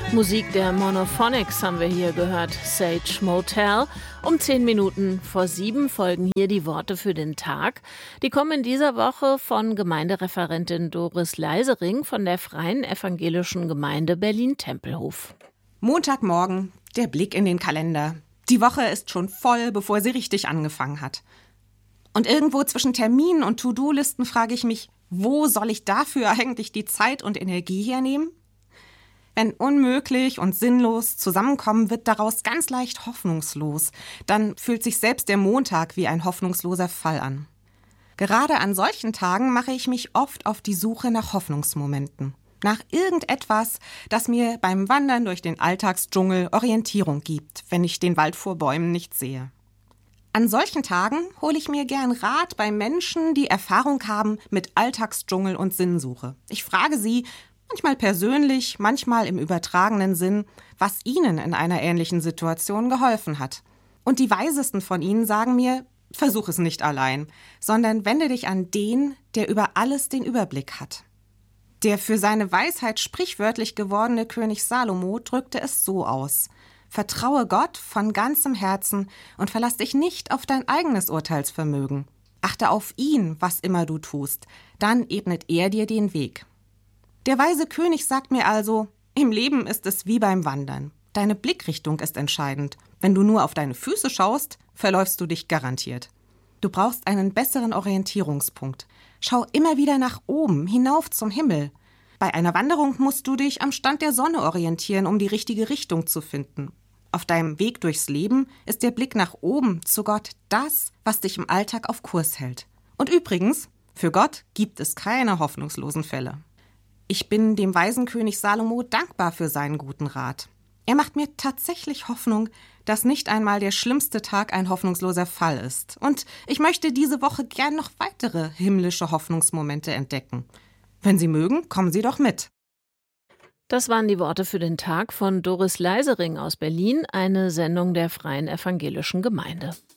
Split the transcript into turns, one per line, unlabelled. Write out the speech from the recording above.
Musik der Monophonics haben wir hier gehört, Sage Motel. Um 10 Minuten vor 7 folgen hier die Worte für den Tag. Die kommen in dieser Woche von Gemeindereferentin Doris Leisering von der Freien Evangelischen Gemeinde Berlin-Tempelhof.
Montagmorgen, der Blick in den Kalender. Die Woche ist schon voll, bevor sie richtig angefangen hat. Und irgendwo zwischen Terminen und To-Do-Listen frage ich mich, wo soll ich dafür eigentlich die Zeit und Energie hernehmen? Wenn unmöglich und sinnlos zusammenkommen, wird daraus ganz leicht hoffnungslos. Dann fühlt sich selbst der Montag wie ein hoffnungsloser Fall an. Gerade an solchen Tagen mache ich mich oft auf die Suche nach Hoffnungsmomenten. Nach irgendetwas, das mir beim Wandern durch den Alltagsdschungel Orientierung gibt, wenn ich den Wald vor Bäumen nicht sehe. An solchen Tagen hole ich mir gern Rat bei Menschen, die Erfahrung haben mit Alltagsdschungel und Sinnsuche. Ich frage sie, manchmal persönlich, manchmal im übertragenen Sinn, was ihnen in einer ähnlichen Situation geholfen hat. Und die Weisesten von ihnen sagen mir, versuch es nicht allein, sondern wende dich an den, der über alles den Überblick hat. Der für seine Weisheit sprichwörtlich gewordene König Salomo drückte es so aus: Vertraue Gott von ganzem Herzen und verlass dich nicht auf dein eigenes Urteilsvermögen. Achte auf ihn, was immer du tust, dann ebnet er dir den Weg. Der weise König sagt mir also, im Leben ist es wie beim Wandern. Deine Blickrichtung ist entscheidend. Wenn du nur auf deine Füße schaust, verläufst du dich garantiert. Du brauchst einen besseren Orientierungspunkt. Schau immer wieder nach oben, hinauf zum Himmel. Bei einer Wanderung musst du dich am Stand der Sonne orientieren, um die richtige Richtung zu finden. Auf deinem Weg durchs Leben ist der Blick nach oben zu Gott das, was dich im Alltag auf Kurs hält. Und übrigens, für Gott gibt es keine hoffnungslosen Fälle. Ich bin dem weisen König Salomo dankbar für seinen guten Rat. Er macht mir tatsächlich Hoffnung, dass nicht einmal der schlimmste Tag ein hoffnungsloser Fall ist. Und ich möchte diese Woche gern noch weitere himmlische Hoffnungsmomente entdecken. Wenn Sie mögen, kommen Sie doch mit.
Das waren die Worte für den Tag von Doris Leisering aus Berlin, eine Sendung der Freien Evangelischen Gemeinde.